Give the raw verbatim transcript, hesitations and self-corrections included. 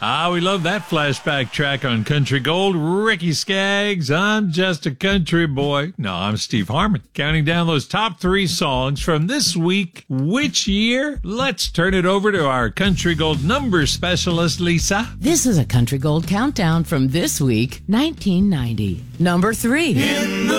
Ah, we love that flashback track on Country Gold. Ricky Skaggs, I'm Just a Country Boy. No, I'm Steve Harmon. Counting down those top three songs from this week. Which year? Let's turn it over to our Country Gold number specialist, Lisa. This is a Country Gold countdown from this week, nineteen ninety. Number three. In the